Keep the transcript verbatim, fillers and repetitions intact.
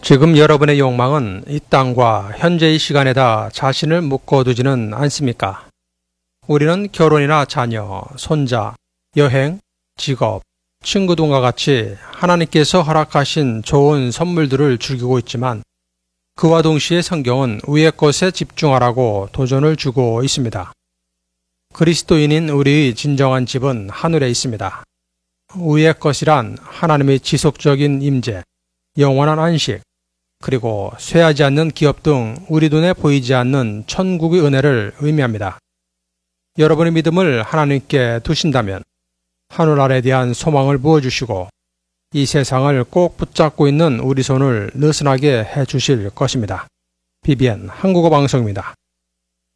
지금 여러분의 욕망은 이 땅과 현재의 시간에다 자신을 묶어두지는 않습니까? 우리는 결혼이나 자녀, 손자, 여행, 직업, 친구 등과 같이 하나님께서 허락하신 좋은 선물들을 즐기고 있지만 그와 동시에 성경은 위의 것에 집중하라고 도전을 주고 있습니다. 그리스도인인 우리의 진정한 집은 하늘에 있습니다. 위의 것이란 하나님의 지속적인 임재, 영원한 안식, 그리고 쇠하지 않는 기업 등 우리 눈에 보이지 않는 천국의 은혜를 의미합니다. 여러분의 믿음을 하나님께 두신다면 하늘 아래에 대한 소망을 부어주시고 이 세상을 꼭 붙잡고 있는 우리 손을 느슨하게 해주실 것입니다. 비비엔 한국어 방송입니다.